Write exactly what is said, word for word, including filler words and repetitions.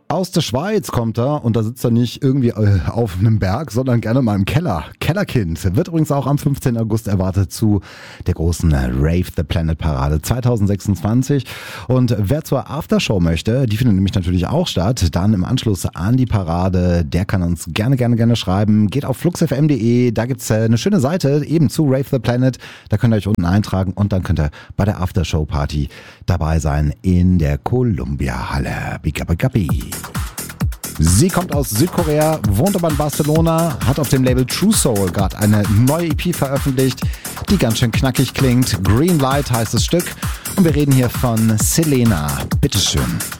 Aus der Schweiz kommt er und da sitzt er nicht irgendwie äh, auf einem Berg, sondern gerne mal im Keller. Kellerkind wird übrigens auch am fünfzehnten August erwartet zu der großen Rave the Planet Parade zwanzig sechsundzwanzig. Und wer zur Aftershow möchte, die findet nämlich natürlich auch statt, dann im Anschluss an die Parade, der kann uns gerne, gerne, gerne schreiben. Geht auf flux f m punkt de, da gibt's eine schöne Seite eben zu Rave the Planet. Da könnt ihr euch unten eintragen und dann könnt ihr bei der Aftershow Party dabei sein in der Columbia Halle. Bigabagabi. Sie kommt aus Südkorea, wohnt aber in Barcelona, hat auf dem Label True Soul gerade eine neue E P veröffentlicht, die ganz schön knackig klingt. Green Light heißt das Stück und wir reden hier von Selena. Bitteschön.